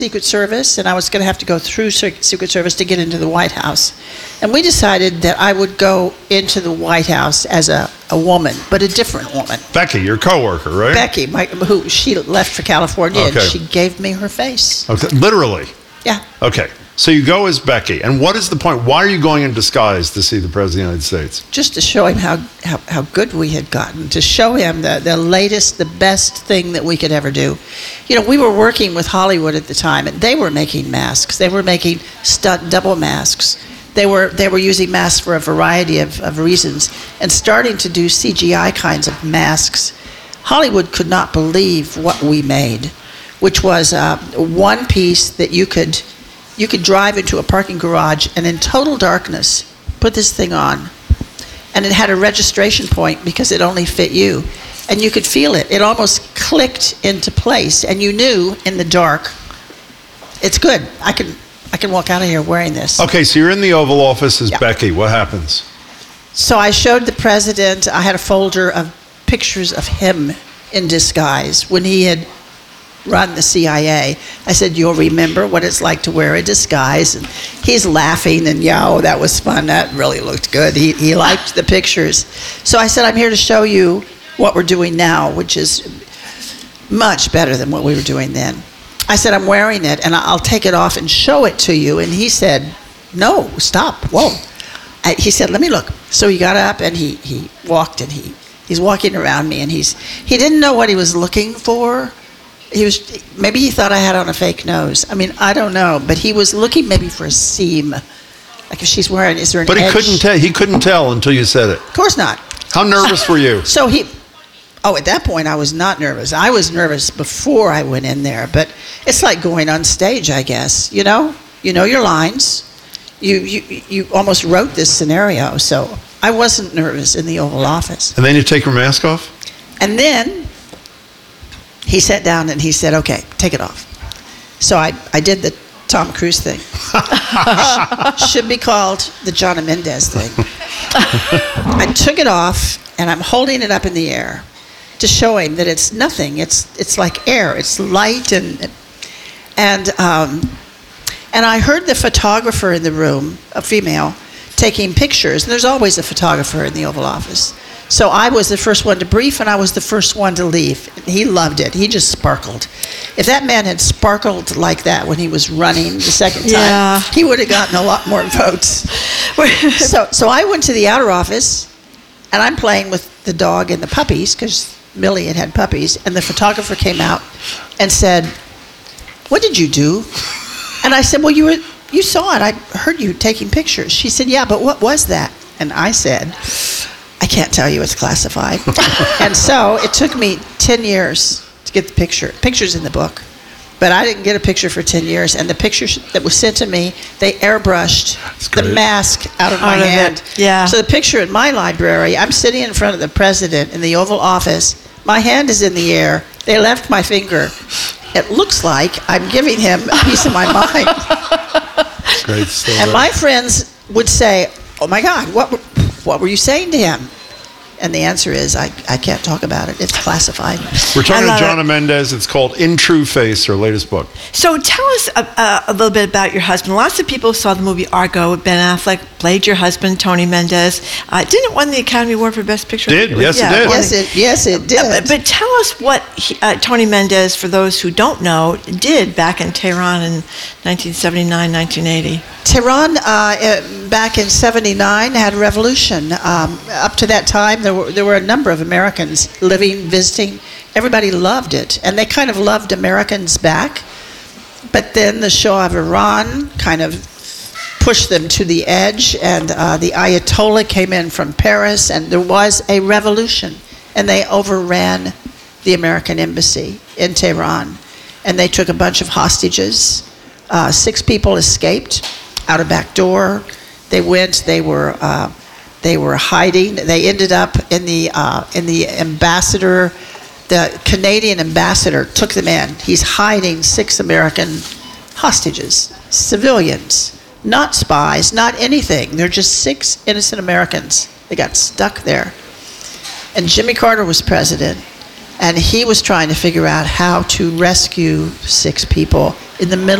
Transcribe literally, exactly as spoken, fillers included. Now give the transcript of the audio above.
Secret Service, and I was going to have to go through Secret Service to get into the White House. And we decided that I would go into the White House as a, a woman, but a different woman. Becky, your coworker, right? Becky, my, who she left for California, okay. and she gave me her face. Okay, literally? Yeah. Okay. So you go as Becky, and what is the point? Why are you going in disguise to see the President of the United States? Just to show him how, how, how good we had gotten, to show him the, the latest, the best thing that we could ever do. You know, we were working with Hollywood at the time, and they were making masks. They were making stunt double masks. They were, they were using masks for a variety of, of reasons, and starting to do C G I kinds of masks. Hollywood could not believe what we made, which was uh, one piece that you could... You could drive into a parking garage and in total darkness, put this thing on. And it had a registration point because it only fit you. And you could feel it. It almost clicked into place. And you knew in the dark, it's good. I can I can walk out of here wearing this. Okay, so you're in the Oval Office as yeah. Becky. What happens? So I showed the president, I had a folder of pictures of him in disguise when he had run the C I A. I said, you'll remember what it's like to wear a disguise. And he's laughing, and yeah, oh, that was fun. That really looked good. He, he liked the pictures. So I said, I'm here to show you what we're doing now, which is much better than what we were doing then. I said, I'm wearing it, and I'll take it off and show it to you. And he said, no, stop, whoa. I, he said, let me look. So he got up, and he, he walked, and he, he's walking around me, and he's he didn't know what he was looking for. He was, maybe he thought I had on a fake nose. I mean, I don't know, but he was looking maybe for a seam. Like if she's wearing, is there an But he edge? couldn't tell. He couldn't tell until you said it. Of course not. How nervous were you? So he, oh, at that point I was not nervous. I was nervous before I went in there, but it's like going on stage, I guess. You know, you know your lines. You you you almost wrote this scenario, so I wasn't nervous in the Oval Office. And then you take your mask off? And then he sat down and he said, okay, take it off. So I, I did the Tom Cruise thing. Should be called the John Mendez thing. I took it off, and I'm holding it up in the air to show him that it's nothing. It's it's like air. It's light. And and um, and I heard the photographer in the room, a female, taking pictures. And there's always a photographer in the Oval Office. So I was the first one to brief, and I was the first one to leave. He loved it. He just sparkled. If that man had sparkled like that when he was running the second time, yeah. he would have gotten a lot more votes. so, so I went to the outer office, and I'm playing with the dog and the puppies, because Millie had had puppies, and the photographer came out and said, what did you do? And I said, well, you were, you saw it. I heard you taking pictures. She said, yeah, but what was that? And I said, I can't tell you, it's classified. And so it took me ten years to get the picture. Picture's in the book. But I didn't get a picture for ten years. And the picture that was sent to me, they airbrushed the mask out of my out hand. Of yeah. So the picture in my library, I'm sitting in front of the president in the Oval Office. My hand is in the air. They left my finger. It looks like I'm giving him a piece of my mind. Great story. And my friends would say, oh my God, what what were you saying to him? And the answer is, I, I can't talk about it. It's classified. We're talking to John Mendez. It's called In True Face, her latest book. So tell us a, a, a little bit about your husband. Lots of people saw the movie Argo. Ben Affleck played your husband, Tony Mendez. Uh, didn't it win the Academy Award for Best Picture? Did, yes yeah, it did. Yes it, yes, it did. Uh, but, but tell us what he, uh, Tony Mendez, for those who don't know, did back in Tehran in nineteen seventy-nine, nineteen eighty. Tehran, uh, back in seventy-nine, had a revolution. Um, up to that time, there were, there were a number of Americans living, visiting. Everybody loved it, and they kind of loved Americans back. But then the Shah of Iran kind of pushed them to the edge, and uh, the Ayatollah came in from Paris, and there was a revolution. And they overran the American embassy in Tehran, and they took a bunch of hostages. Uh, six people escaped out a back door. They went, they were uh, they were hiding. They ended up in the uh, in the ambassador, the Canadian ambassador took them in. He's hiding six American hostages, civilians, not spies, not anything. They're just six innocent Americans. They got stuck there. And Jimmy Carter was president. and he was trying to figure out how to rescue six people in the middle